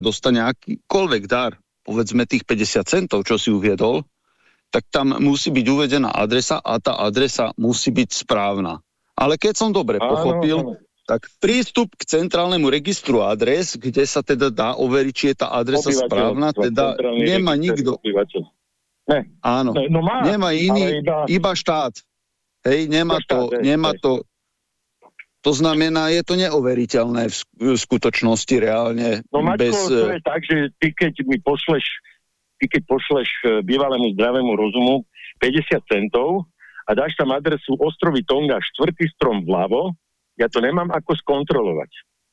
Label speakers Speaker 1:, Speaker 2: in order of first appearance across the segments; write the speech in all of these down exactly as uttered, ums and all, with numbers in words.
Speaker 1: dostane akýkoľvek dar, povedzme tých päťdesiat centov, čo si uviedol, tak tam musí byť uvedená adresa a tá adresa musí byť správna. Ale keď som dobre pochopil, áno, áno. tak prístup k centrálnemu registru adres, kde sa teda dá overiť, či je tá adresa správna, teda nemá nikto.
Speaker 2: Ne.
Speaker 1: Áno,
Speaker 2: ne, no má,
Speaker 1: nemá iný, iba... iba štát. Hej, nemá to, štát, nemá hej. to... To znamená, je to neoveriteľné v skutočnosti reálne.
Speaker 2: No Maťko,
Speaker 1: bez...
Speaker 2: to je tak, že ty keď mi pošleš, ty keď pošleš bývalému zdravému rozumu päťdesiat centov a dáš tam adresu ostrovy Tonga, štvrtý strom vľavo, ja to nemám ako skontrolovať.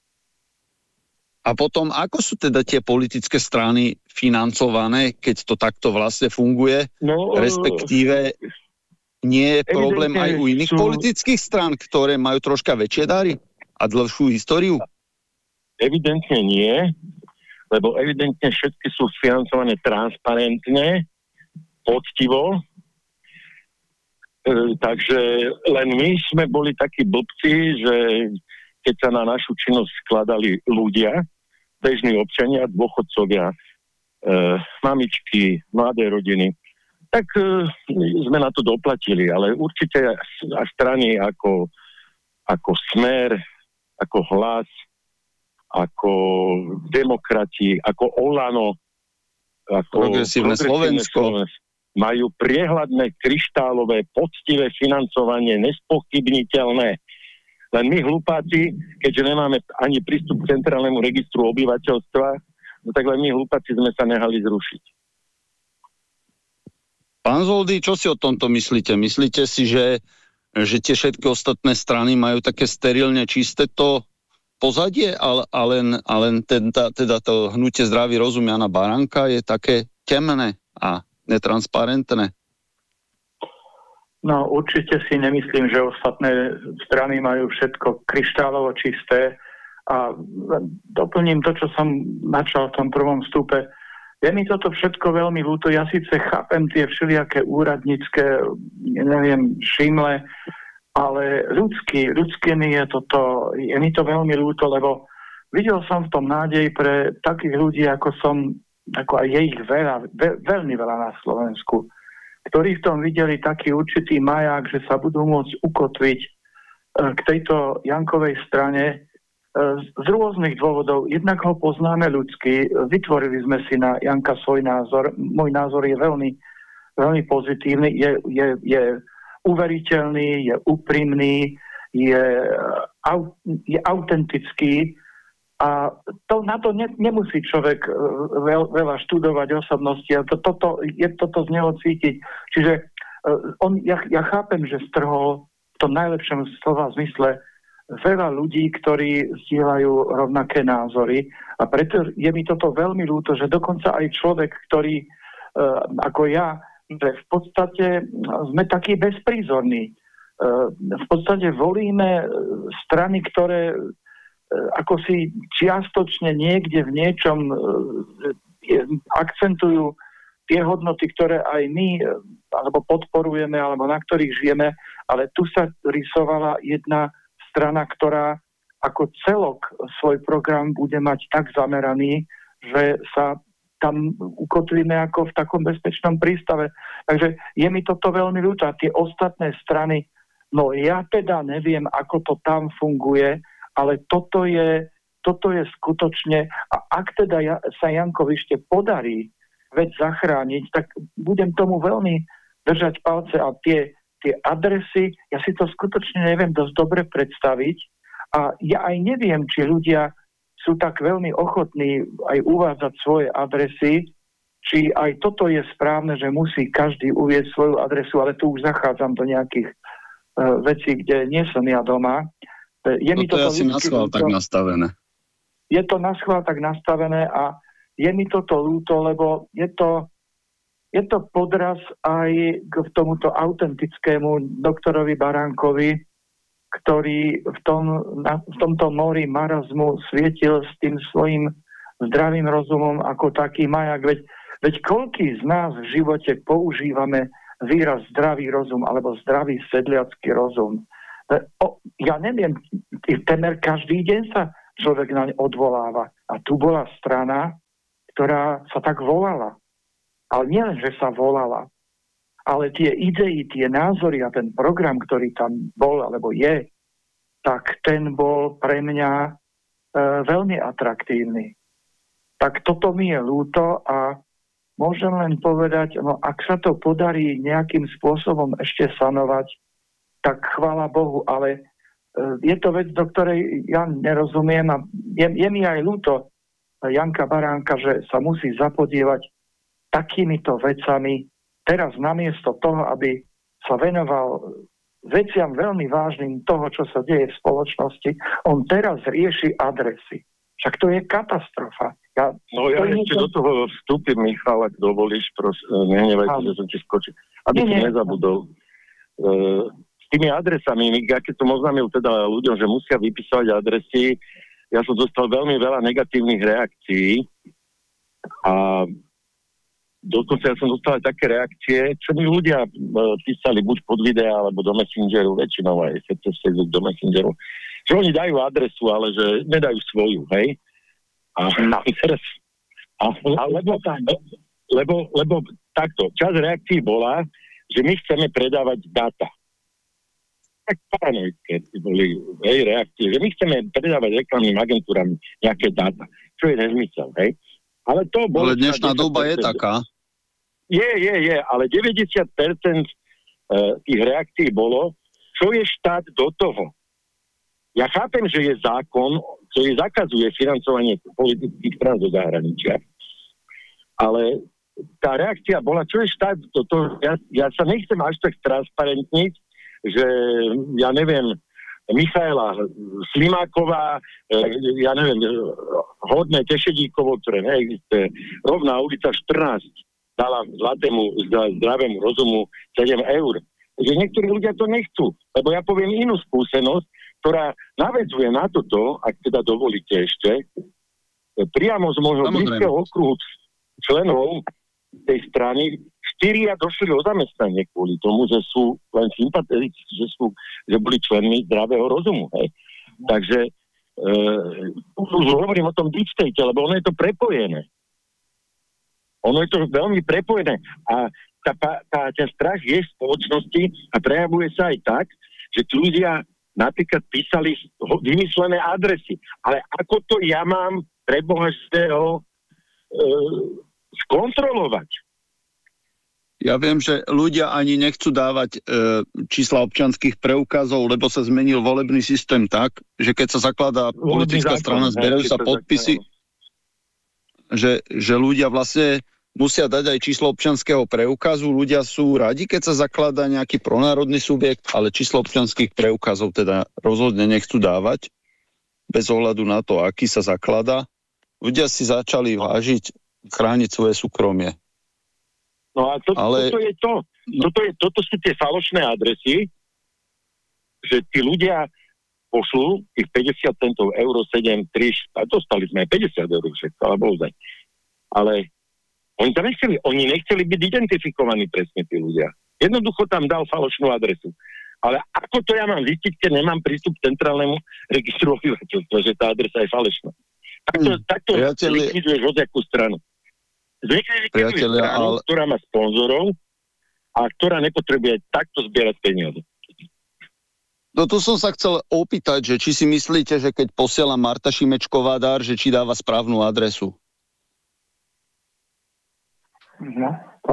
Speaker 1: A potom, ako sú teda tie politické strany financované, keď to takto vlastne funguje? No, respektíve... Nie je problém aj u iných sú... politických strán, ktoré majú troška väčšie dary a dlhšiu históriu?
Speaker 2: Evidentne nie, lebo evidentne všetky sú financované transparentne, poctivo. E, takže len my sme boli takí blbci, že keď sa na našu činnosť skladali ľudia, bežní občania, dôchodcovia, e, mamičky, mladé rodiny, tak uh, sme na to doplatili, ale určite a strany ako, ako Smer, ako Hlas, ako Demokrati, ako Olano, ako
Speaker 1: Progresívne Slovensko,
Speaker 2: majú priehľadné, kryštálové, poctivé financovanie, nespochybniteľné. Len my hlupáci, keďže nemáme ani prístup k centrálnemu registru obyvateľstva, no tak len my hlupáci sme sa nehali zrušiť.
Speaker 1: Pán Zoldy, čo si o tomto myslíte? Myslíte si, že, že tie všetky ostatné strany majú také sterilne čisté to pozadie, ale, ale, ale teda, teda to hnutie Zdravý rozum Jana Baránka je také temné a netransparentné?
Speaker 3: No určite si nemyslím, že ostatné strany majú všetko kryštálovo čisté a doplním to, čo som načal v tom prvom vstupe. Je mi toto všetko veľmi ľúto. Ja síce chápem tie všelijaké úradnícke, neviem, šimle, ale ľudský, ľudské mi je toto, je mi to veľmi ľúto, lebo videl som v tom nádej pre takých ľudí, ako som, ako aj je ich veľa, ve, veľmi veľa na Slovensku, ktorí v tom videli taký určitý maják, že sa budú môcť ukotviť k tejto Jankovej strane, z rôznych dôvodov. Jednak ho poznáme ľudsky, vytvorili sme si na Janka svoj názor. Môj názor je veľmi, veľmi pozitívny, je, je, je uveriteľný, je úprimný, je, je autentický a to, na to ne, nemusí človek veľ, veľa študovať osobnosti a to, toto, je toto z neho cítiť. Čiže on, ja, ja chápem, že strhol v tom najlepšom slova zmysle veľa ľudí, ktorí zdieľajú rovnaké názory a preto je mi toto veľmi ľúto, že dokonca aj človek, ktorý e, ako ja, že v podstate sme takí bezprízorní. E, v podstate volíme strany, ktoré e, ako si čiastočne niekde v niečom e, akcentujú tie hodnoty, ktoré aj my e, alebo podporujeme, alebo na ktorých žijeme, ale tu sa rysovala jedna strana, ktorá ako celok svoj program bude mať tak zameraný, že sa tam ukotvíme ako v takom bezpečnom prístave. Takže je mi toto veľmi ľúto. A tie ostatné strany, no ja teda neviem, ako to tam funguje, ale toto je, toto je skutočne, a ak teda ja, sa Jankovi ešte podarí veď zachrániť, tak budem tomu veľmi držať palce a tie tie adresy, ja si to skutočne neviem dosť dobre predstaviť a ja aj neviem, či ľudia sú tak veľmi ochotní aj uvádzať svoje adresy, či aj toto je správne, že musí každý uvieť svoju adresu, ale tu už zachádzam do nejakých uh, vecí, kde nie som ja doma. Je
Speaker 1: no mi to je asi naschvál tak nastavené.
Speaker 3: Je to naschvál tak nastavené a je mi toto ľúto, lebo je to Je to podraz aj k tomuto autentickému doktorovi Baránkovi, ktorý v, tom, na, v tomto mori marazmu svietil s tým svojím zdravým rozumom ako taký majak. Veď, veď koľký z nás v živote používame výraz zdravý rozum alebo zdravý sedliacký rozum. O, ja neviem, temer každý deň sa človek naň odvoláva. A tu bola strana, ktorá sa tak volala. Ale nielen, že sa volala, ale tie idei, tie názory a ten program, ktorý tam bol, alebo je, tak ten bol pre mňa e, veľmi atraktívny. Tak toto mi je ľúto a môžem len povedať, no ak sa to podarí nejakým spôsobom ešte sanovať, tak chvála Bohu, ale e, je to vec, do ktorej ja nerozumiem a je, je mi aj ľúto Janka Baránka, že sa musí zapodievať takýmito vecami. Teraz namiesto toho, aby sa venoval veciam veľmi vážnym toho, čo sa deje v spoločnosti, on teraz rieši adresy. Však to je katastrofa. Ja,
Speaker 2: no ja ešte to... do toho vstúpim, Michal, ak dovolíš, prosím, nehnevaj, že som ti skočil. Aby som nezabudol. Uh, s tými adresami, ja keď som oznámil teda ľuďom, že musia vypísať adresy, ja som dostal veľmi veľa negatívnych reakcií a dokonca ja som dostal aj také reakcie, čo mi ľudia uh, písali buď pod videa, alebo do Messengeru, väčšinou aj cez Facebook do Messengeru, že oni dajú adresu, ale že nedajú svoju, hej? A teraz... A, lebo, lebo, lebo takto, časť reakcií bola, že my chceme predávať dáta. Tak paranoidské boli hej, reakcie, že my chceme predávať reklamným agentúram nejaké dáta, čo je nezmysel, hej? Ale to bolo...
Speaker 1: Ale dnešná doba je taká.
Speaker 2: Je, je, je, ale deväťdesiat percent tých reakcií bolo, čo je štát do toho. Ja chápem, že je zákon, ktorý zakazuje financovanie politických strán zo zahraničia, ale tá reakcia bola, čo je štát do toho. Ja, ja sa nechcem až tak transparentniť, že ja neviem, Michaela Slimáková, ja neviem, Hodné Tešedíkovo, ktoré neexistuje, Rovná ulica štrnásť, dala zlatému zdravému rozumu sedem eur. Že niektorí ľudia to nechcú, lebo ja poviem inú skúsenosť, ktorá navedzuje na toto, ak teda dovolíte ešte, priamo z môjho blízkeho okruhu členov tej strany, štyria došli o zamestnanie kvôli tomu, že sú len sympatici, že, sú, že boli členmi zdravého rozumu. Hej. Takže e, už hovorím o tom deep state, lebo ono je to prepojené. Ono je to veľmi prepojené. A tá, tá, ten strach je v spoločnosti a prejavuje sa aj tak, že tí ľudia napríklad písali vymyslené adresy. Ale ako to ja mám pre Boha ho e, skontrolovať?
Speaker 1: Ja viem, že ľudia ani nechcú dávať e, čísla občianskych preukazov, lebo sa zmenil volebný systém tak, že keď sa zakladá politická zákon, strana, zberajú sa podpisy, že, že ľudia vlastne musia dať aj číslo občianskeho preukazu. Ľudia sú radi, keď sa zakladá nejaký pronárodný subjekt, ale číslo občianskych preukazov teda rozhodne nechcú dávať, bez ohľadu na to, aký sa zakladá. Ľudia si začali vážiť, chrániť svoje súkromie.
Speaker 2: No a to, ale... toto je to. Toto, je, toto sú tie falošné adresy, že tí ľudia pošlú tých päťdesiat centov, euro sedem, tri, a dostali sme aj päťdesiat eur všetko, ale bozaj. Ale oni tam nechceli, oni nechceli byť identifikovaní presne tí ľudia. Jednoducho tam dal falošnú adresu. Ale ako to ja mám zistiť, keď nemám prístup k centrálnemu registru obyvateľstva, že tá adresa je falešná? Takto, hmm. takto likviduješ hociakú stranu. Zlikviduješ stranu, ale... ktorá má sponzorov a ktorá nepotrebuje takto zbierať peniaze.
Speaker 1: No tu som sa chcel opýtať, že či si myslíte, že keď posiela Marta Šimečková dar, že či dáva správnu adresu?
Speaker 3: No, to,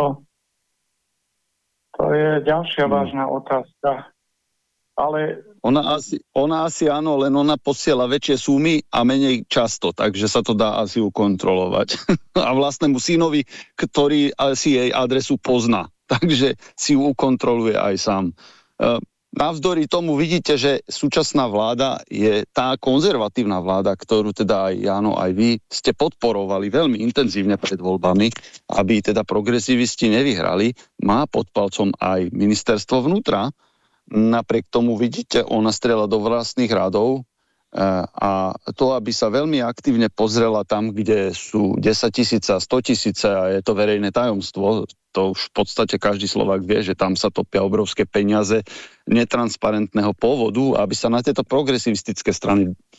Speaker 3: to je ďalšia hmm. vážna otázka. Ale...
Speaker 1: Ona asi, ona asi áno, len ona posiela väčšie sumy a menej často, takže sa to dá asi ukontrolovať. A vlastnému synovi, ktorý si jej adresu pozná, takže si ju ukontroluje aj sám. Navzdory tomu vidíte, že súčasná vláda je tá konzervatívna vláda, ktorú teda aj Jano, aj vy ste podporovali veľmi intenzívne pred voľbami, aby teda progresivisti nevyhrali. Má pod palcom aj ministerstvo vnútra. Napriek tomu vidíte, ona strieľa do vlastných radov a to, aby sa veľmi aktívne pozrela tam, kde sú desaťtisíce a stotisíce a je to verejné tajomstvo, to už v podstate každý Slovák vie, že tam sa topia obrovské peniaze netransparentného pôvodu, aby sa na tieto progresivistické strany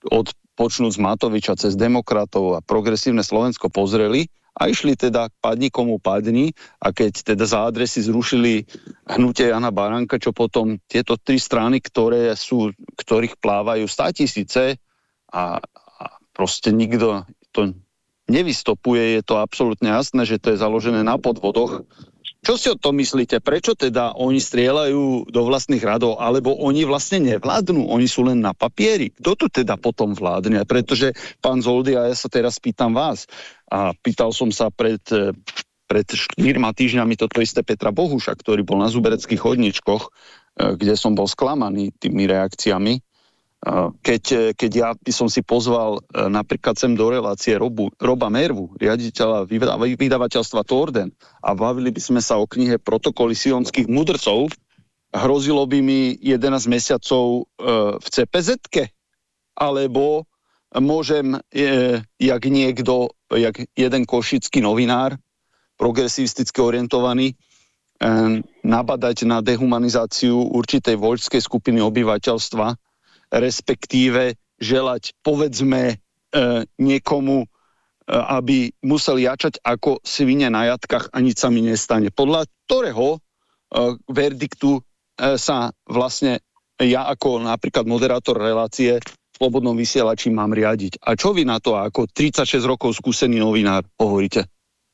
Speaker 1: od počnúť z Matoviča cez demokratov a progresívne Slovensko pozreli a išli teda padni komu padni a keď teda za Adresy zrušili hnutie Jana Baránka, čo potom tieto tri strany, ktoré sú, ktorých plávajú státisíce a, a proste nikto to nevystopuje, je to absolútne jasné, že to je založené na podvodoch. Čo si o tom myslíte? Prečo teda oni strieľajú do vlastných radov, alebo oni vlastne nevládnu? Oni sú len na papieri. Kto tu teda potom vládne? Pretože, pán Zoldy, a ja sa teraz pýtam vás, a pýtal som sa pred, pred štyrma týždňami toto isté Petra Bohuša, ktorý bol na Zubereckých chodničkoch, kde som bol sklamaný tými reakciami. Keď, keď ja by som si pozval napríklad sem do relácie Robu, Roba Mervu, riaditeľa vydavateľstva Torden, a bavili by sme sa o knihe Protokoly sionských mudrcov, hrozilo by mi jedenásť mesiacov v cé pé zetke, alebo môžem, jak niekto, jak jeden košický novinár, progresivisticky orientovaný, nabadať na dehumanizáciu určitej voľskej skupiny obyvateľstva, respektíve želať, povedzme, e, niekomu, e, aby musel jačať ako svine na jatkách a nič sa mi nestane. Podľa ktorého e, verdiktu e, sa vlastne ja ako napríklad moderátor relácie v Slobodnom vysielači mám riadiť. A čo vy na to ako tridsaťšesť rokov skúsený novinár hovoríte?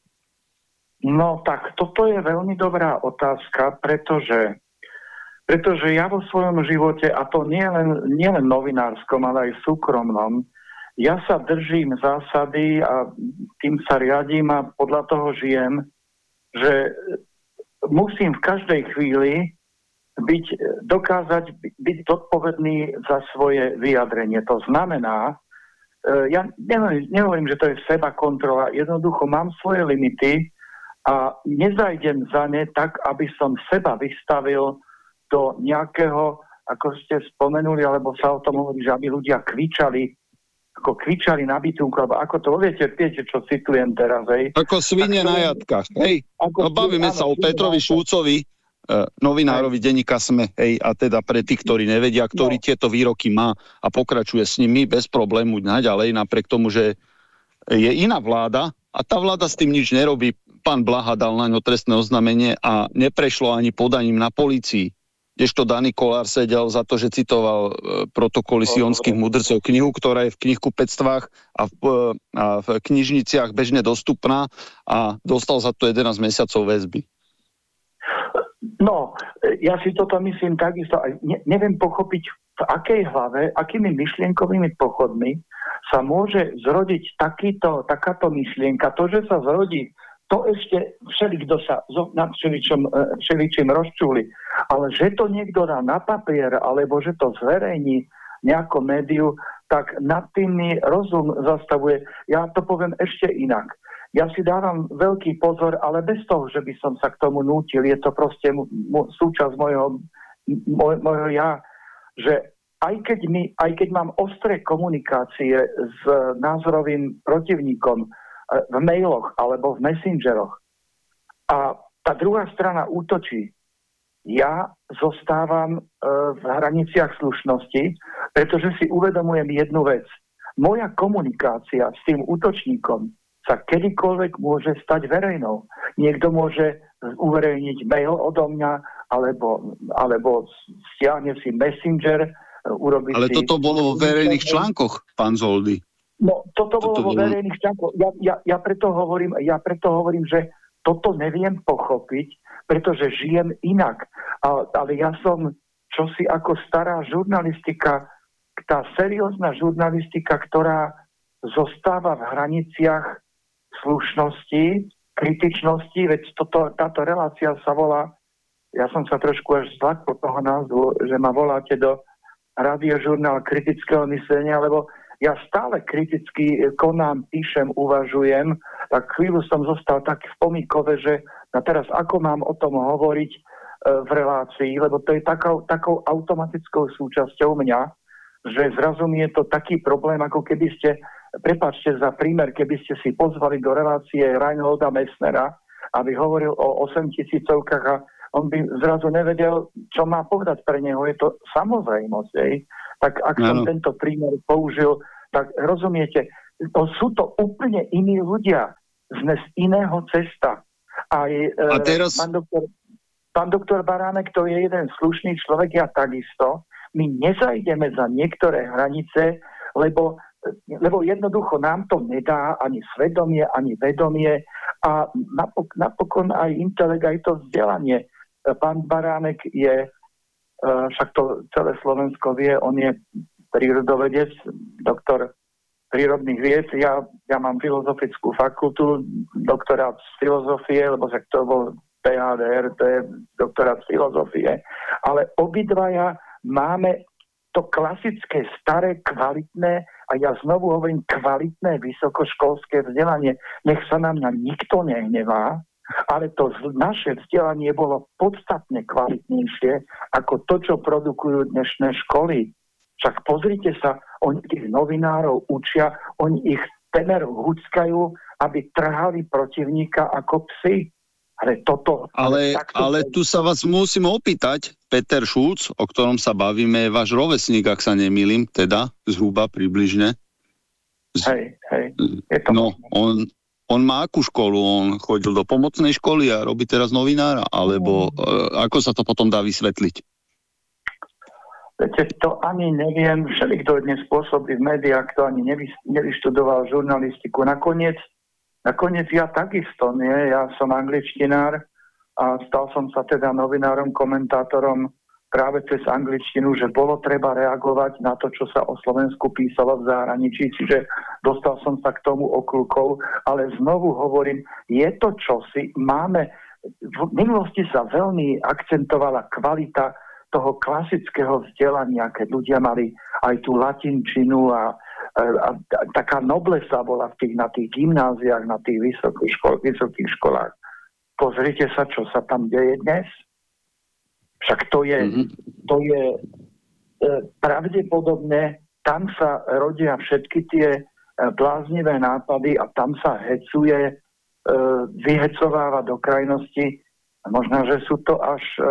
Speaker 3: No tak, toto je veľmi dobrá otázka, pretože Pretože ja vo svojom živote, a to nie len, nie len novinárskom, ale aj súkromnom, ja sa držím zásady a tým sa riadím a podľa toho žijem, že musím v každej chvíli byť, dokázať byť zodpovedný za svoje vyjadrenie. To znamená, ja nehovorím, že to je seba kontrola, jednoducho mám svoje limity a nezajdem za ne tak, aby som seba vystavil do nejakého, ako ste spomenuli, alebo sa o tom hovorí, že aby ľudia kvičali, ako kvičali na bytunku, alebo ako to, viete, viete, čo citujem teraz, hej?
Speaker 1: Ako svine na jatkách, hej? No, bavíme sa o Petrovi Šulcovi, uh, novinárovi denníka SME, hej, a teda pre tých, ktorí nevedia, ktorý no. tieto výroky má a pokračuje s nimi bez problému naďalej, napriek tomu, že je iná vláda a tá vláda s tým nič nerobí. Pán Blaha dal na ňo trestné oznámenie a neprešlo ani podaním na polícii. Kdežto Dani Kolár sedel za to, že citoval e, Protokoly sionských mudrcov, knihu, ktorá je v knihkupectvách a v, e, a v knižniciach bežne dostupná a dostal za to jedenásť mesiacov väzby.
Speaker 3: No, ja si toto myslím takisto. Ne, neviem pochopiť, v akej hlave, akými myšlienkovými pochodmi sa môže zrodiť takýto, takáto myšlienka. To, že sa zrodí, to ešte všelikto sa nad všeličom, všeličím rozčúli. Ale že to niekto dá na papier, alebo že to zverejní nejako médiu, tak nad tým mi rozum zastavuje. Ja to poviem ešte inak. Ja si dávam veľký pozor, ale bez toho, že by som sa k tomu nútil. Je to proste m- m- súčasť mojho, moj, mojho ja, že aj keď, mi, aj keď mám ostré komunikácie s názorovým protivníkom v mailoch alebo v messengeroch a tá druhá strana útočí, ja zostávam e, v hraniciach slušnosti, pretože si uvedomujem jednu vec. Moja komunikácia s tým útočníkom sa kedykoľvek môže stať verejnou. Niekto môže uverejniť mail odo mňa, alebo, alebo stiahne si messenger, urobiť
Speaker 1: Ale
Speaker 3: si...
Speaker 1: toto bolo vo verejných článkoch, pán Zoldy.
Speaker 3: No, toto, toto bolo vo
Speaker 1: bolo...
Speaker 3: verejných článkoch. Ja, ja, ja, preto hovorím, ja preto hovorím, že toto neviem pochopiť, pretože žijem inak. A, ale ja som čosi ako stará žurnalistika, tá seriózna žurnalistika, ktorá zostáva v hraniciach slušnosti, kritičnosti, veď toto, táto relácia sa volá, ja som sa trošku až zlakol toho názvu, že ma voláte do radiožurnál kritického myslenia, lebo ja stále kriticky konám, píšem, uvažujem, tak chvíľu som zostal tak v pomíkove, že na teraz ako mám o tom hovoriť e, v relácii, lebo to je takou, takou automatickou súčasťou mňa, že zrazu mi je to taký problém, ako keby ste, prepáčte za prímer, keby ste si pozvali do relácie Reinholda Messnera, aby hovoril o osemtisícovkách a on by zrazu nevedel, čo má povedať pre neho. Je to samozrejmosť. Ej. Tak ak no. som tento prímer použil, tak rozumiete, to sú to úplne iní ľudia. Sme z iného cesta. Aj,
Speaker 1: A teraz...
Speaker 3: pán, doktor, pán doktor Baránek, to je jeden slušný človek, ja takisto. My nezajdeme za niektoré hranice, lebo, lebo jednoducho nám to nedá ani svedomie, ani vedomie a napok- napokon aj intelekt, aj to vzdelanie. Pán Baránek je, však to celé Slovensko vie, on je prírodovedec, doktor prírodných vied. Ja, ja mám filozofickú fakultu, doktorát z filozofie, lebo však to bol pé há dé er, to je doktorát z filozofie. Ale obidvaja máme to klasické, staré, kvalitné, a ja znovu hovorím kvalitné vysokoškolské vzdelanie. Nech sa nám na nikto nehnevá, ale to naše vzdelanie bolo podstatne kvalitnejšie ako to, čo produkujú dnešné školy. Však pozrite sa, oni tých novinárov učia, oni ich temer huckajú, aby trhali protivníka ako psy. Ale toto...
Speaker 1: Ale, ale, ale tu sa vás musím opýtať, Peter Šulc, o ktorom sa bavíme, je váš rovesník, ak sa nemýlim, teda zhruba približne.
Speaker 3: Hej, hej. Je to
Speaker 1: no, on, on má akú školu? On chodil do pomocnej školy a robí teraz novinára? Alebo mm. ako sa to potom dá vysvetliť?
Speaker 3: Viete, to ani neviem. Všeli, kto dnes pôsobí v médiách, to ani nevy, nevyštudoval žurnalistiku. Nakoniec, nakoniec ja takisto, nie? Ja som angličtinár a stal som sa teda novinárom, komentátorom práve cez angličtinu, že bolo treba reagovať na to, čo sa o Slovensku písalo v zahraničí, čiže dostal som sa k tomu okľukov, ale znovu hovorím, je to čosi, máme, v minulosti sa veľmi akcentovala kvalita toho klasického vzdelania, keď ľudia mali aj tú latinčinu a, a, a taká noblesa bola v tých, na tých gymnáziách, na tých vysokých, škol, vysokých školách. Pozrite sa, čo sa tam deje dnes. Však to je, mm-hmm. to je e, pravdepodobne, tam sa rodia všetky tie e, bláznivé nápady a tam sa hecuje, e, vyhecováva do krajnosti. Možno, že sú to až e,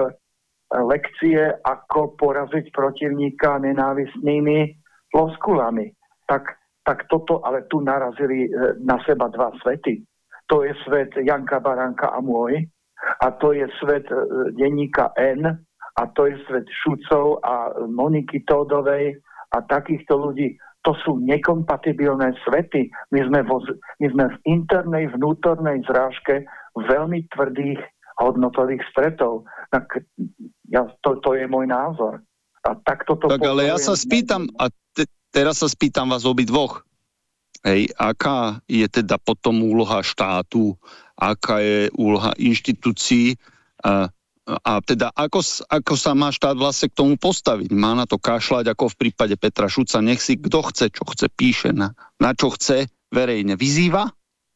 Speaker 3: lekcie, ako poraziť protivníka nenávistnými floskulami. Tak, tak toto, ale tu narazili na seba dva svety. To je svet Janka Baránka a môj, a to je svet denníka N, a to je svet Šucov a Moniky Tódovej a takýchto ľudí. To sú nekompatibilné svety. My sme, vo, my sme v internej, vnútornej zrážke veľmi tvrdých hodnotových stretov. Tak ja, to, to je môj názor. A tak toto...
Speaker 1: Tak ale ja sa spýtam, a te, teraz sa spýtam vás obidvoch. Hej, aká je teda potom úloha štátu, aká je úloha inštitúcií a, a teda ako, ako sa má štát vlastne k tomu postaviť? Má na to kašľať, ako v prípade Petra Šuca, nech si kto chce, čo chce, píše, na, na čo chce, verejne vyzýva?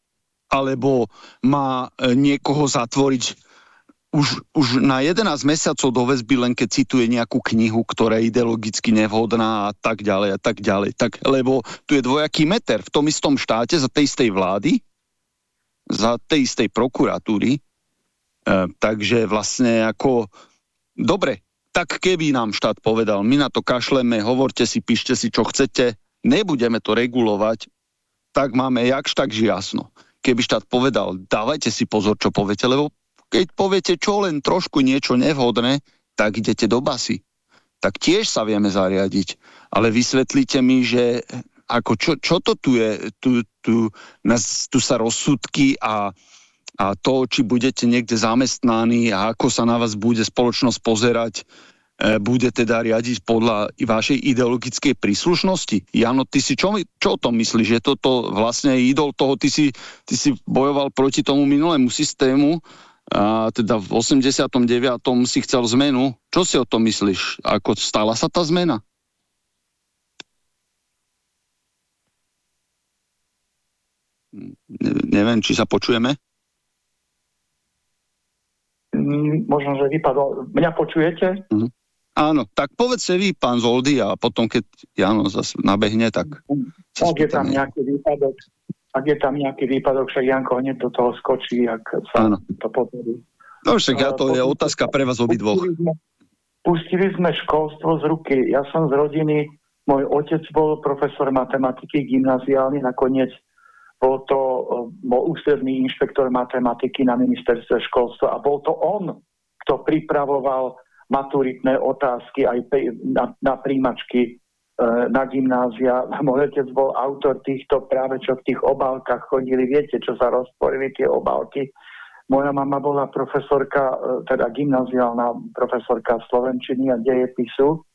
Speaker 1: Alebo má niekoho zatvoriť už, už na jedenásť mesiacov do väzby, len keď cituje nejakú knihu, ktorá je ideologicky nevhodná a tak ďalej a tak ďalej. Tak, lebo tu je dvojaký meter v tom istom štáte za tej istej vlády, za tej istej prokuratúry. E, takže vlastne ako dobre, tak keby nám štát povedal, my na to kašleme, hovorte si, píšte si, čo chcete, nebudeme to regulovať, tak máme jakž takž jasno. Keby štát povedal, dávajte si pozor, čo poviete, lebo keď poviete čo len trošku niečo nevhodné, tak idete do basy. Tak tiež sa vieme zariadiť. Ale vysvetlíte mi, že ako čo, čo to tu je? Tu, tu, nás, tu sa rozsudky a, a to, či budete niekde zamestnaní a ako sa na vás bude spoločnosť pozerať, e, bude teda riadiť podľa vašej ideologickej príslušnosti. Jano, ty si čo, čo o tom myslíš? Je toto vlastne idol toho, ty si, ty si bojoval proti tomu minulému systému, a teda v osemdesiatom deviatom si chcel zmenu. Čo si o tom myslíš? Ako stala sa tá zmena? Ne, neviem, či sa počujeme?
Speaker 3: Mm, možno, že vypadlo. Mňa počujete?
Speaker 1: Mhm. Áno, tak povedzte vy, pán Zoldy, a potom, keď Jano zase nabehne, tak...
Speaker 3: Tak je tam nejaký výpadok. Ak je tam nejaký výpadok, však Janko hneď do toho skočí, ak sa Áno. to podarí.
Speaker 1: No však ja to je otázka pre vás obidvoch.
Speaker 3: Pustili sme, pustili sme školstvo z ruky. Ja som z rodiny Môj otec bol profesor matematiky gymnaziálny, nakoniec bol to bol ústredný inšpektor matematiky na ministerstve školstva a bol to on, kto pripravoval maturitné otázky aj na, na príjmačky e, na gymnázia. Môj otec bol autor týchto práve, čo v tých obálkach chodili. Viete, čo sa rozporili tie obálky. Moja mama bola profesorka, teda gymnaziálna profesorka slovenčiny a dejepisu,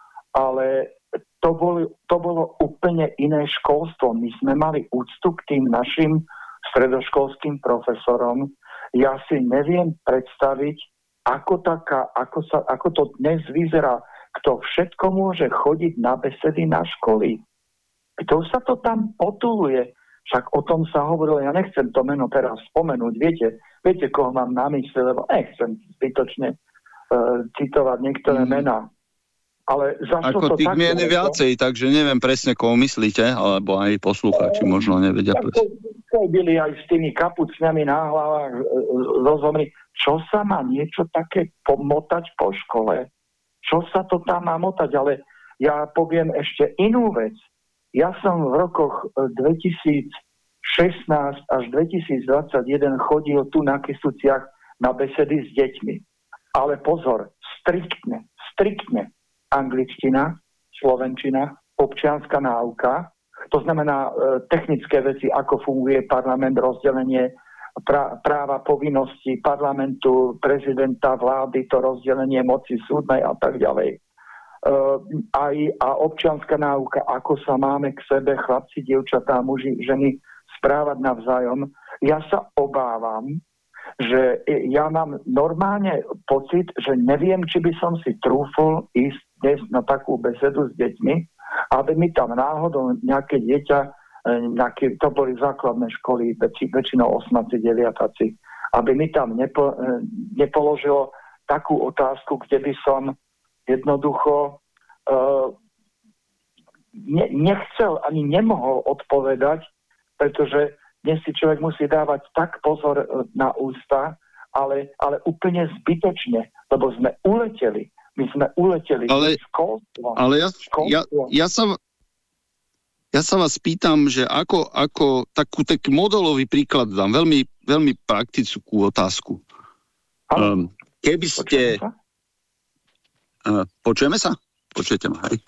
Speaker 3: ale to bolo, to bolo úplne iné školstvo. My sme mali úctu k tým našim stredoškolským profesorom. Ja si neviem predstaviť, ako, taká, ako, sa, ako to dnes vyzerá, kto všetko môže chodiť na besedy na školy. Kto sa to tam potuluje? Však o tom sa hovorilo, ja nechcem to meno teraz spomenúť, viete, viete, koho mám na mysli, lebo nechcem zbytočne uh, citovať niektoré mm. mená. Ale
Speaker 1: ako tých mien je viacej, takže neviem presne, koho myslíte, alebo aj poslucháči možno nevedia.
Speaker 3: To byli aj s tými kapucňami na hlavách rozomri. Čo sa má niečo také pomotať po škole? Čo sa to tam má motať? Ale ja poviem ešte inú vec. Ja som v rokoch dvetisícšestnásť až dvetisícdvadsaťjeden chodil tu na Kysuciach na besedy s deťmi. Ale pozor, striktne, striktne angličtina, slovenčina, občianska náuka, to znamená e, technické veci, ako funguje parlament, rozdelenie pra, práva, povinnosti parlamentu, prezidenta, vlády, to rozdelenie moci súdnej a tak ďalej. E, aj, a občianska náuka, ako sa máme k sebe, chlapci, dievčatá, muži, ženy, správať navzájom. Ja sa obávam, že ja mám normálne pocit, že neviem, či by som si trúfol ísť dnes na takú besedu s deťmi, aby mi tam náhodou nejaké dieťa, nejaké, to boli základné školy, väč, väčšinou osmaci, deviataci, aby mi tam nepo, nepoložilo takú otázku, kde by som jednoducho uh, ne, nechcel ani nemohol odpovedať, pretože dnes si človek musí dávať tak pozor na ústa, ale, ale úplne zbytočne, lebo sme uleteli. My sme uleteli
Speaker 1: ale,
Speaker 3: školstvo.
Speaker 1: Ale ja, ja, ja, sa, ja sa vás pýtam, že ako, ako takú taký modelový príklad dám, veľmi, veľmi praktickú otázku. Um, keby ste... Počujeme sa? Uh, počujeme sa? Počujete ma, hej?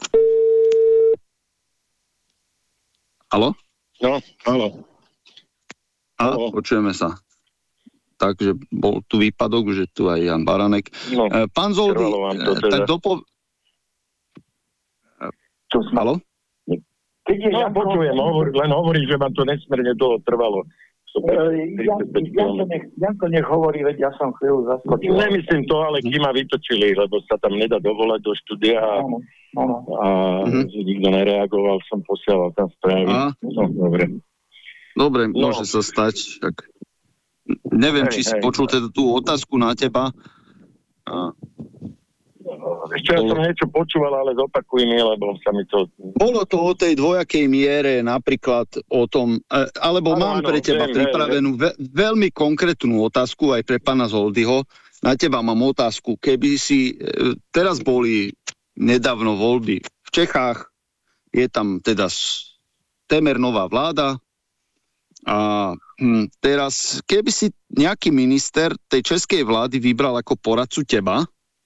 Speaker 1: Haló?
Speaker 2: No, haló.
Speaker 1: A, počujeme sa. Takže bol tu výpadok, že tu aj Jan Baranek. No, pán Zoldy, teda. tak dopo... Haló?
Speaker 2: No, počujem, hovor, len hovorí, že vám to nesmierne dlho trvalo.
Speaker 3: Ja, ja, to nech, ja to nech hovorí, veď ja som chvíľu zaskočil.
Speaker 2: Nemyslím to, ale kým ma vytočili, lebo sa tam nedá dovolať do štúdia a, áno, áno. a mm-hmm. nikto nereagoval, som posielal tam správy. No, dobre.
Speaker 1: Dobre, no. Môže sa stať. Tak... Neviem, hej, či si hej. počul teda tú otázku na teba. A...
Speaker 2: Ešte ja som niečo počúval, ale zopakuj mi, lebo sa mi to...
Speaker 1: Bolo to o tej dvojakej miere, napríklad o tom, alebo áno, mám áno, pre teba viem, pripravenú ve- veľmi konkrétnu otázku aj pre pána Zoldyho. Na teba mám otázku. Keby si... Teraz boli nedávno voľby v Čechách, je tam teda témer nová vláda, a hm, teraz, keby si nejaký minister tej českej vlády vybral ako poradcu teba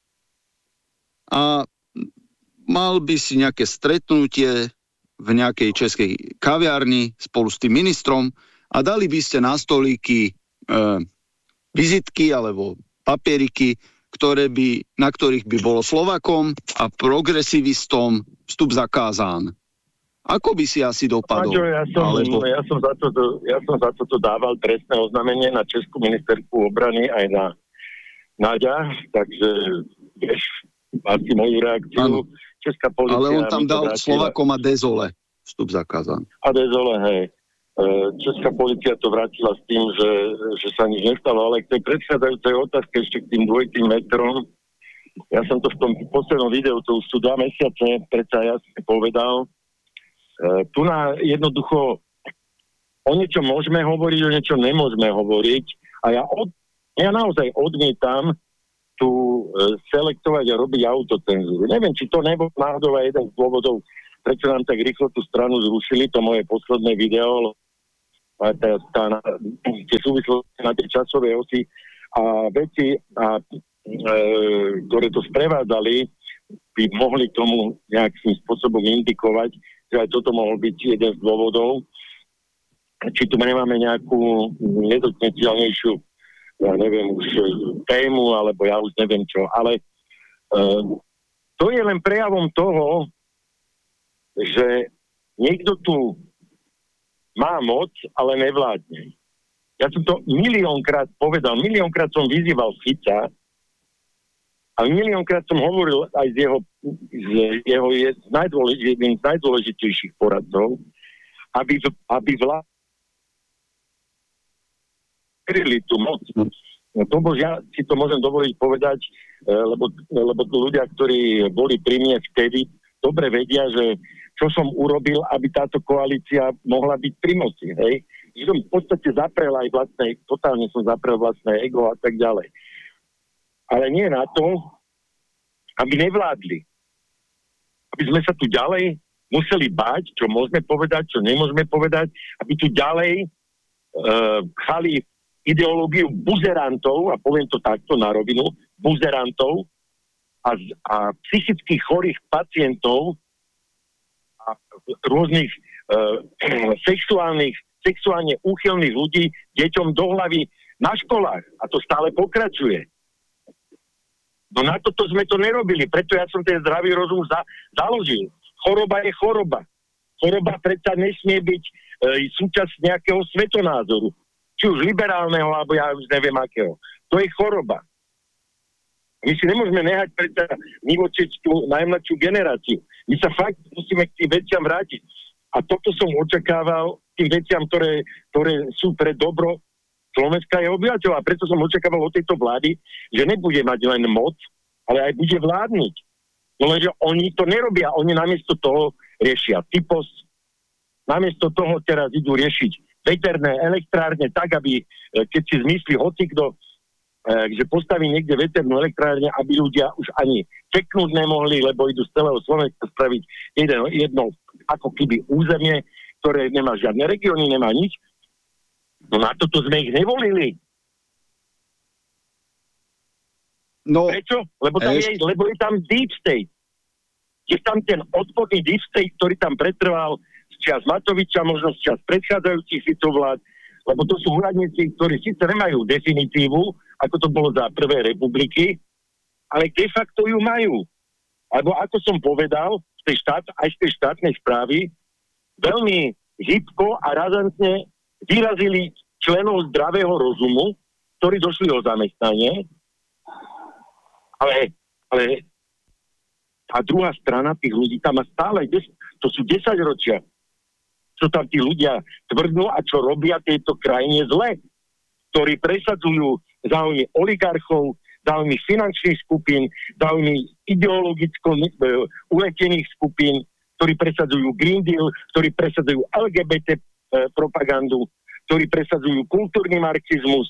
Speaker 1: a mal by si nejaké stretnutie v nejakej českej kaviarni spolu s tým ministrom a dali by ste na stolíky e, vizitky alebo papieriky, ktoré by, na ktorých by bolo Slovákom a progresivistom vstup zakázán. Ako by si asi dopadol?
Speaker 2: Paťo, ja, som, Alebo... ja, som za toto, ja som za toto dával trestné oznámenie na Českú ministerku obrany aj na Náďa, takže vieš, asi moju reakciu. Ano. Česká polícia...
Speaker 1: Ale on tam dal vrátila... Slovakom a Dezole vstup zakázán.
Speaker 2: A Dezole, hej. Česká polícia to vrátila s tým, že, že sa nič nestalo, ale k tej predchádzajúcej otázke ešte k tým dvojitým metrom. Ja som to v tom poslednom videu, to už sú dva mesiace, predsa ja som povedal, Uh, tu na jednoducho o niečo môžeme hovoriť, o niečo nemôžeme hovoriť a ja, od, ja naozaj odmietam tu uh, selektovať a robiť autocenzúru. Neviem, či to nebol náhodou jeden z dôvodov, prečo nám tak rýchlo tú stranu zrušili, to moje posledné video, tá, tá, na, tie súvislosti na tej časovej osi a veci, a, e, ktoré to sprevádzali, by mohli tomu nejakým spôsobom indikovať, že aj toto mohol byť jeden z dôvodov. Či tu nemáme nejakú nedotknutelnejšiu, ja neviem už tému, alebo ja už neviem čo, ale uh, to je len prejavom toho, že niekto tu má moc, ale nevládne. Ja som to miliónkrát povedal, miliónkrát som vyzýval Fica a miliónkrát som hovoril aj z jeho, z jeho je, z najdôležitejších, jedným z najdôležitejších poradcov, aby, aby vláda kryli tú moc. No to bož, ja si to môžem dovoliť povedať, lebo, lebo ľudia, ktorí boli pri mne vtedy, dobre vedia, že čo som urobil, aby táto koalícia mohla byť pri moci. Hej? Že som v podstate zaprel aj vlastné, totálne som zaprel vlastné ego a tak ďalej. Ale nie na to, aby nevládli. Aby sme sa tu ďalej museli báť, čo môžeme povedať, čo nemôžeme povedať, aby tu ďalej uh, chali ideológiu buzerantov, a poviem to takto na rovinu, buzerantov a, a psychických chorých pacientov a rôznych uh, sexuálnych, sexuálne úchylných ľudí deťom do hlavy na školách. A to stále pokračuje. No na toto sme to nerobili, preto ja som ten zdravý rozum za, založil. Choroba je choroba. Choroba predsa nesmie byť e, súčasť nejakého svetonázoru. Či už liberálneho, alebo ja už neviem akého. To je choroba. My si nemôžeme nehať predsa nivočiť tú najmladšiu generáciu. My sa fakt musíme k tým veciam vrátiť. A toto som očakával tým veciam, ktoré, ktoré sú pre dobro Slovenska je obyvateľ. A preto som očakával od tejto vlády, že nebude mať len moc, ale aj bude vládnuť. No lenže oni to nerobia. Oni namiesto toho riešia typos. Namiesto toho teraz idú riešiť veterné elektrárne tak, aby, keď si zmyslí hocikto, že postaví niekde veternú elektrárne, aby ľudia už ani čeknúť nemohli, lebo idú z celého Slovenska spraviť jedno, jedno ako keby územie, ktoré nemá žiadne regióny, nemá nič. No na toto sme ich nevolili. No, Prečo? Lebo tam, eš... je, lebo je tam deep state. Je tam ten odporný deep state, ktorý tam pretrval z čias Matoviča, možno z čias predchádzajúcich Ficov vlád, lebo to sú úradníci, ktorí síce nemajú definitívu, ako to bolo za Prvej republiky, ale de facto ju majú. Alebo ako som povedal, z tej štát, aj z tej štátnej správy, veľmi hybko a razantne vyrazili členov zdravého rozumu, ktorí došli o zamestnanie, ale, ale tá druhá strana tých ľudí tam má stále, to sú desaťročia, čo tam tí ľudia tvrdnú a čo robia tejto krajine zle, ktorí presadzujú záujmy oligarchov, záujmy finančných skupín, záujmy ideologicko uletených skupín, ktorí presadzujú Green Deal, ktorí presadzujú el gé bé té propagandu, ktorí presadzujú kultúrny marxizmus.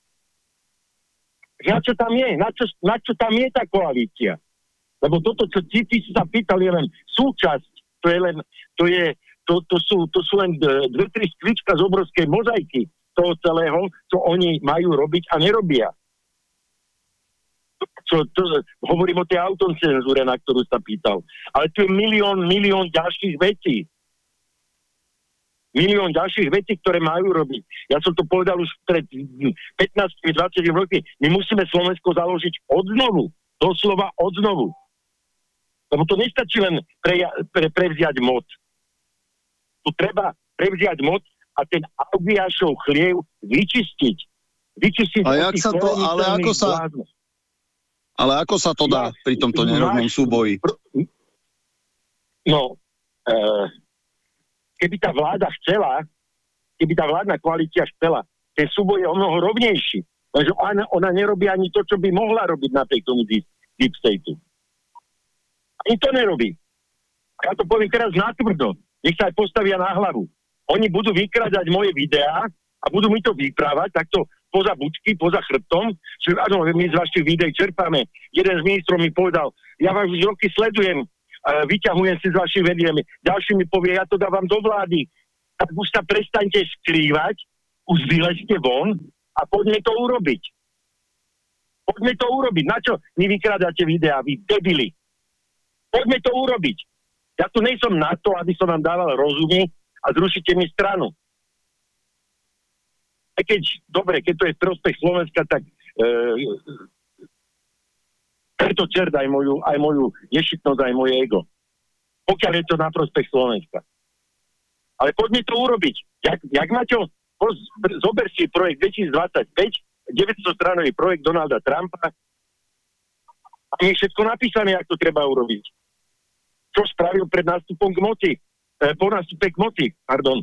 Speaker 2: Na čo tam je? Na čo, na čo tam je tá koalícia? Lebo toto, čo ty, ty si sa pýtal, je len súčasť. To je len, to je, to, to sú, to sú len dve, tri sklička z obrovskej mozaiky toho celého, čo oni majú robiť a nerobia. Čo, to, hovorím o tej autocenzúre, na ktorú sa pýtal. Ale tu je milión, milión ďalších vecí. Milión ďalších vecí, ktoré majú robiť. Ja som to povedal už pred pätnásť dvadsať rokmi. My musíme Slovensko založiť odnovu. Doslova odnovu. Lebo to nestačí len pre, pre, prevziať moc. Tu treba prevziať moc a ten Augiášov chliev vyčistiť. Vyčistiť.
Speaker 1: A jak sa to, ale ako sa... Vládnosť. Ale ako sa to dá ja, pri tomto nerovnom súboji?
Speaker 2: No, e, keby tá vláda chcela, keby tá vládna koalícia chcela, ten súboj je o mnoho rovnejší. Takže ona, ona nerobí ani to, čo by mohla robiť napriek tomu deep, deep stateu. Ani to nerobí. Ja to poviem teraz natvrdo. Nech sa aj postavia na hlavu. Oni budú vykradať moje videá a budú mi to vyprávať, takto poza bučky, poza chrbtom, že áno, my z vašich videí čerpáme. Jeden z ministrov mi povedal, ja vás už roky sledujem vyťahujem si s vašimi médiami, ďalší mi povie, ja to dávam do vlády. Tak už sa prestaňte skrývať, už vylezte von a poďme to urobiť. Poďme to urobiť. Na čo mi vykrádate videá, vy debili? Poďme to urobiť. Ja tu nejsom na to, aby som vám dával rozumy a zrušite mi stranu. A keď, dobre, keď to je v prospech Slovenska, tak e, preto čert aj moju, aj moju nešitnosť, aj moje ego. Pokiaľ je to na prospech Slovenska. Ale poďme to urobiť. Jak, jak Maťo, zober si projekt dvetisícdvadsaťpäť, deväťsto-stranový projekt Donalda Trumpa a je všetko napísané, jak to treba urobiť. Čo spravil pred nástupom k moci, eh, po nástupe k moci, pardon.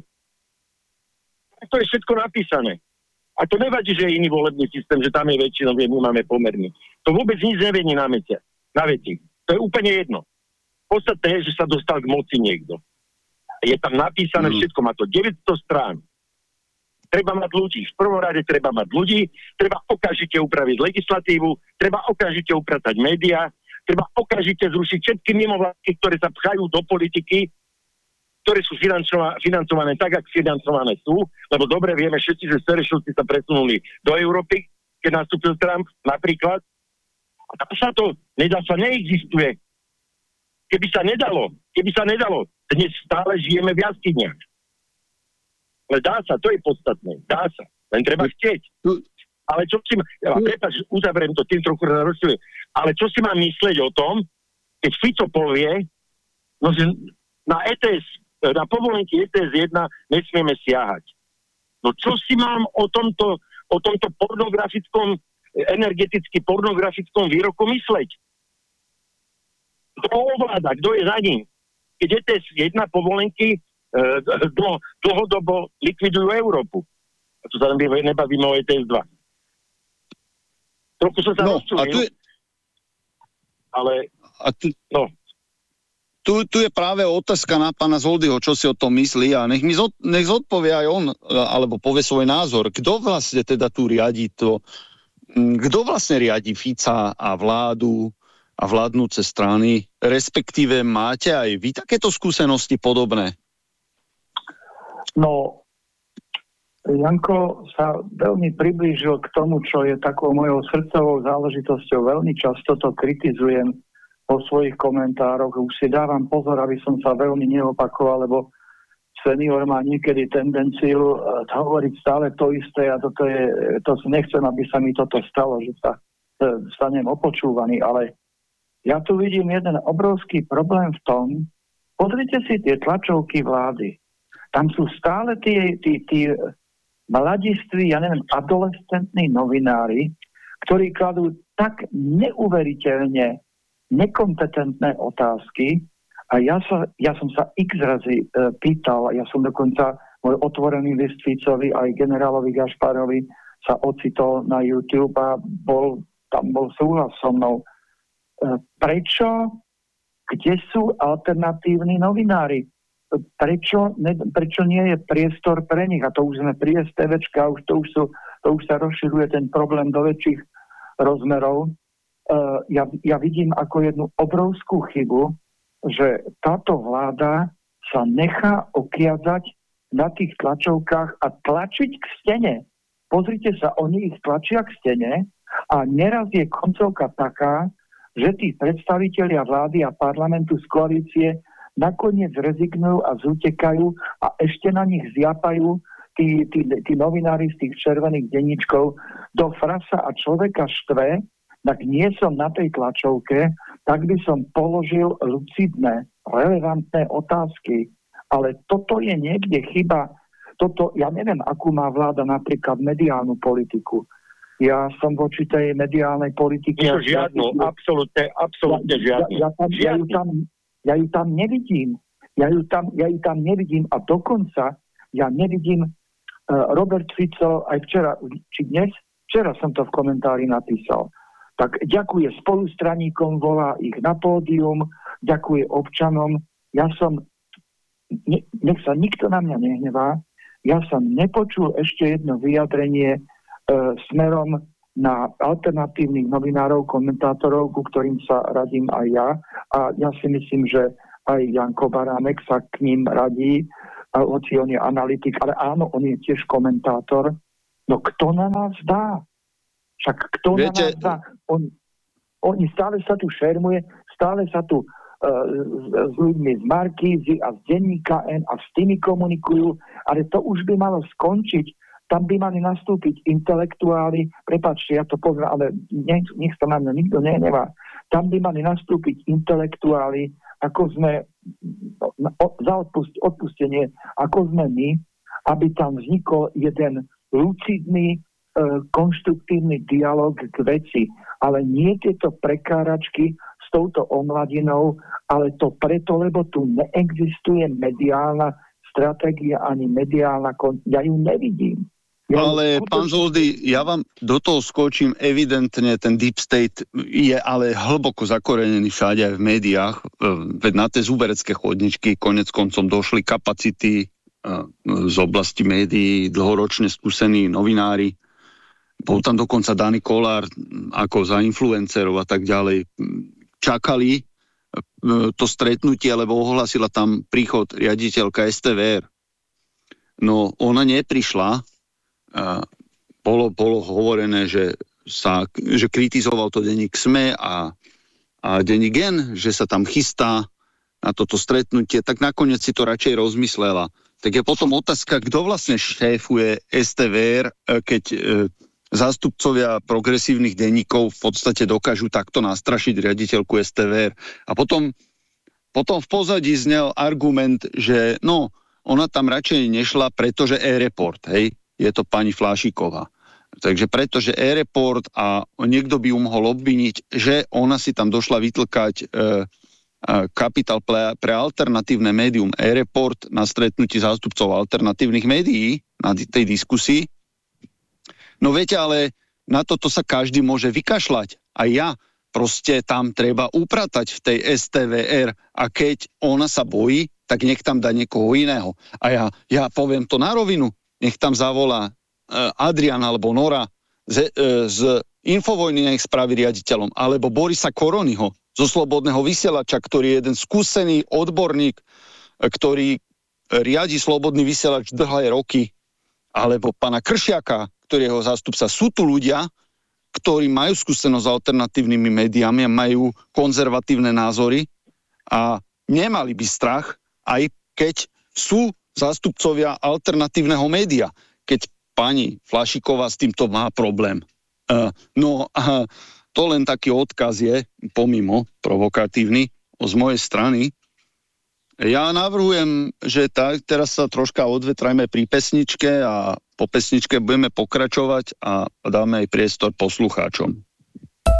Speaker 2: To je všetko napísané. A to nevadí, že je iný volebný systém, že tam je väčšinou, my máme pomerný. To vôbec nič nevení na veci. Na veci. To je úplne jedno. Podstatné je, že sa dostal k moci niekto. Je tam napísané mm. všetko, má to deväťsto strán. Treba mať ľudí. V prvom rade treba mať ľudí, treba okamžite upraviť legislatívu, treba okamžite upratať médiá, treba okamžite zrušiť všetky mimovládky, ktoré sa pchajú do politiky, ktoré sú financované tak, ako financované sú, lebo dobre vieme všetci, že Serešovci sa presunuli do Európy, keď nastúpil Trump napríklad. A tam sa to, nedá sa, neexistuje. Keby sa nedalo, keby sa nedalo, dnes stále žijeme v jaskyniach. Ale dá sa, to je podstatné, dá sa, len treba chcieť. Ale čo si má, ja prepáč, uzavriem to, tým trochu rozčujem, ale čo si mám myslieť o tom, keď Fico povie, no že na é té es, na povolenky é té es jeden nesmieme siahať. No čo si mám o tomto, o tomto pornografickom, energeticky pornografickom výroku mysleť? Kto ovláda, kto je za ním? Keď é té es jeden povolenky e, dlho, dlhodobo likvidujú Európu. A tu sa nebavíme o é té es dva. Trochu som sa
Speaker 1: no,
Speaker 2: rozčulil,
Speaker 1: je...
Speaker 2: ale
Speaker 1: a tu...
Speaker 2: no.
Speaker 1: Tu, tu je práve otázka na pána Zoldyho, čo si o tom myslí a nech mi zod, nech zodpovie aj on, alebo povie svoj názor. Kto vlastne teda tu riadi to, kto vlastne riadi Fica a vládu a vládnúce strany, respektíve máte aj vy takéto skúsenosti podobné?
Speaker 3: No, Janko sa veľmi priblížil k tomu, čo je takou mojou srdcovou záležitosťou. Veľmi často to kritizujem po svojich komentároch. Už si dávam pozor, aby som sa veľmi neopakoval, lebo senior má niekedy tendenciu uh, hovoriť stále to isté a toto je, to nechcem, aby sa mi toto stalo, že sa uh, stanem opočúvaný, ale ja tu vidím jeden obrovský problém v tom, pozrite si tie tlačovky vlády. Tam sú stále tí, tí, tí mladiství, ja neviem, adolescentní novinári, ktorí kladú tak neuveriteľne nekompetentné otázky a ja, sa, ja som sa x razy e, pýtal, ja som dokonca môj otvorený list Ficovi aj generálovi Gašparovi sa ocitol na YouTube a bol, tam bol súhlas so mnou. E, prečo? Kde sú alternatívni novinári? Prečo, ne, prečo nie je priestor pre nich? A to už sme pri STVčka, už to už, sú, to už sa rozširuje ten problém do väčších rozmerov. Uh, ja, ja vidím ako jednu obrovskú chybu, že táto vláda sa nechá okiazať na tých tlačovkách a tlačiť k stene. Pozrite sa, oni ich tlačia k stene a neraz je koncovka taká, že tí predstavitelia vlády a parlamentu z koalície nakoniec rezignujú a zútekajú a ešte na nich zjapajú tí, tí, tí novinári z tých červených denníčkov do frasa a človeka štve. Tak nie som na tej tlačovke, tak by som položil lucidné, relevantné otázky. Ale toto je niekde chyba. Toto, ja neviem, akú má vláda napríklad mediálnu politiku. Ja som voči tej mediálnej politike...
Speaker 2: Nie žiadnu, ja, absolútne, absolútne žiadnu.
Speaker 3: Ja, ja, tam, ja, ju tam, ja ju tam nevidím. Ja ju tam, ja ju tam nevidím a dokonca ja nevidím uh, Robert Fico aj včera, či dnes, včera som to v komentári napísal. Tak ďakuje spolustraníkom, volá ich na pódium, ďakuje občanom. Ja som, ne, nech sa nikto na mňa nehnevá, ja som nepočul ešte jedno vyjadrenie e, smerom na alternatívnych novinárov, komentátorov, ku ktorým sa radím aj ja. A ja si myslím, že aj Janko Baránek sa k ním radí, hoci on je analytik, ale áno, on je tiež komentátor. No kto na nás dá? Však kto Viete... na nás dá? On, oni stále sa tu šermuje, stále sa tu uh, s, s ľuďmi z Markízy a z denníka N a s tými komunikujú, ale to už by malo skončiť. Tam by mali nastúpiť intelektuáli, prepáčte, ja to poznám, ale nech, nech sa na mňa nikto nenevá. Tam by mali nastúpiť intelektuáli, ako sme, no, za odpust, odpustenie, ako sme my, aby tam vznikol jeden lucidný, e, konštruktívny dialog k veci. Ale nie tieto prekáračky s touto omladinou, ale to preto, lebo tu neexistuje mediálna stratégia ani mediálna, kon... ja ju nevidím. Ja
Speaker 1: ale ju... pán Žoldy, ja vám do toho skočím, evidentne ten deep state je ale hlboko zakorenený všade aj v médiách, veď na tie zúberecké chodničky konec koncom došli kapacity z oblasti médií, dlhoročne skúsení novinári, bol tam dokonca Dani Kolár ako za influencerov a tak ďalej, čakali to stretnutie, lebo ohlasila tam príchod riaditeľka es té vé er. No, ona neprišla. Bolo, bolo hovorené, že, sa, že kritizoval to denník es em e a, a denník Gen, že sa tam chystá na toto stretnutie, tak nakoniec si to radšej rozmyslela. Tak je potom otázka, kto vlastne šéfuje es té vé er, keď e, zástupcovia progresívnych denníkov v podstate dokážu takto nastrašiť riaditeľku es té vé er. A potom, potom v pozadí znel argument, že no, ona tam radšej nešla, pretože e-report, hej, je to pani Flášiková. Takže pretože e-report a niekto by ju mohol obviniť, že ona si tam došla vytlkať e, e, kapitál pre, pre alternatívne médium e-report na stretnutí zástupcov alternatívnych médií na tej diskusii. No viete, ale na toto sa každý môže vykašľať. A ja proste tam treba upratať v tej es té vé er a keď ona sa bojí, tak nech tam dá niekoho iného. A ja, ja poviem to na rovinu, nech tam zavolá uh, Adrian alebo Nora z, uh, z Infovojny, nech spraví riaditeľom, alebo Borisa Koronyho zo Slobodného vysielača, ktorý je jeden skúsený odborník, ktorý riadi Slobodný vysielač dlhé roky, alebo pána Kršiaka, ktorý je jeho zástupca. Sú tu ľudia, ktorí majú skúsenosť s alternatívnymi médiami a majú konzervatívne názory a nemali by strach, aj keď sú zástupcovia alternatívneho média, keď pani Flašiková s týmto má problém. Uh, no uh, to len taký odkaz je, pomimo provokatívny, z mojej strany. Ja navrhujem, že tak, teraz sa troška odvetrajme pri pesničke a po pesničke budeme pokračovať a dáme aj priestor poslucháčom.